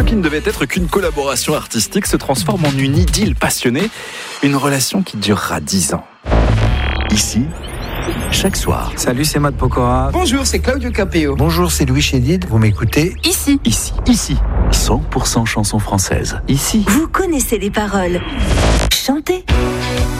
ce qui ne devait être qu'une collaboration artistique se transforme en une idylle passionnée, une relation qui durera 10 ans. Ici, chaque soir. Salut, c'est Matt Pokora. Bonjour, c'est Claudio Capéo. Bonjour, c'est Louis Chédid. Vous m'écoutez ? Ici. 100% chansons françaises. Ici. Vous connaissez les paroles. Chantez.